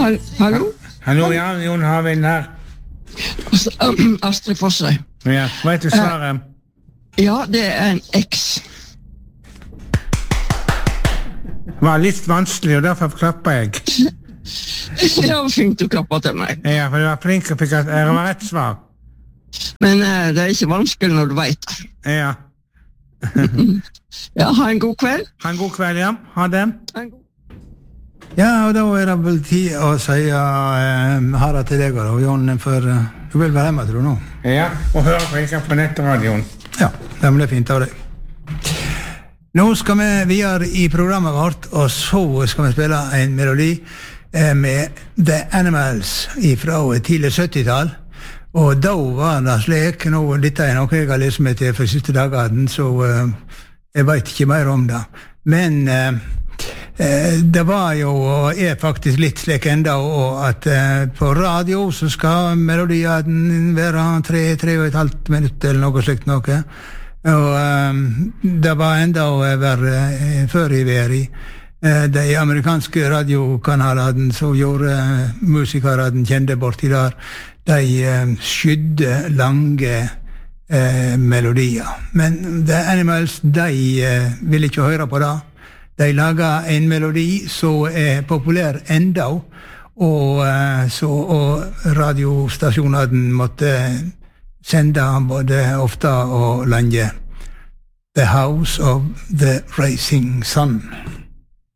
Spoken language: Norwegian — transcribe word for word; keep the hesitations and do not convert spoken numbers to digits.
Hall- Hallo? Hallo, ja, Jon Harvind her. Ast- um, Astrid Fosse. Ja, vet du svaret? Ja, det er en X. Det var litt vanskelig, og derfor klapper jeg. Det var fint du klappet til meg. Ja, for du var flink og fikk at det var rett svar. Men eh, det er ikke vanskelig når du vet det. Ja. Ja, ha en god kveld. Ha en god kveld, ja. Ha det. Ha en god... Ja, og da er det vel tid å si uh, ha det til deg og Jon, for uh, du vil være hjemme, tror du nå? Ja, og høre på ikke på nettradioen. Ja, det ble fint av deg. Nå skal vi videre i programmet vårt, og så skal vi spille en melodi eh, med The Animals fra tidlig syttitall. Og da var det slik, nå, dette er noe jeg har lest meg til for siste dagene, så uh, jeg vet ikke mer om det. Men uh, uh, det var jo, og er faktisk litt slik enda, og at uh, på radio så skal melodien være tre, tre og et halvt minutt eller noe slikt noe. Og um, det var enda verre uh, før i veri. Uh, de amerikanske radiokanalene som gjorde uh, musikerne kjente borti der, de uh, skydde lange uh, melodier. Men The Animals, de uh, ville ikke høre på det. De laget en melodi som er populær enda, og, uh, så, og radiostasjonene måtte sende både ofte og lenge. The House of the Rising Sun.